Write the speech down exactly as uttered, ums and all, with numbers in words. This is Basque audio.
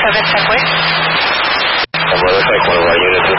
seven Segway. A motorcycle, one of our units